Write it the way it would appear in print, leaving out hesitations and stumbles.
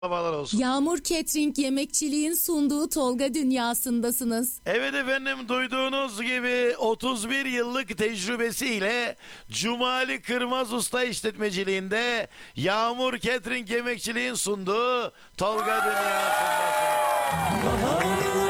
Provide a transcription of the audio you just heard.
Babalar olsun. Yağmur Catering Yemekçiliğin sunduğu Tolga Dünyası'ndasınız. Evet efendim, duyduğunuz gibi 31 yıllık tecrübesiyle Cumali Kırmaz Usta işletmeciliğinde Yağmur Catering Yemekçiliğin sunduğu Tolga Dünyası'ndasınız.